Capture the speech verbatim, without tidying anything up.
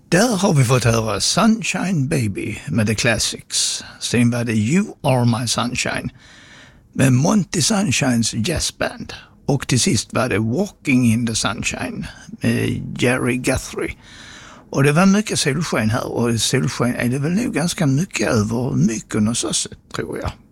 Där har vi fått höra Sunshine Baby med The Classics. Sen var det You Are My Sunshine med Monty Sunshines Jazz Band. Och till sist var det Walking in the Sunshine med Jerry Guthrie. Och det var mycket solsken här, och solsken är det väl nog ganska mycket över Mykonos också, tror jag.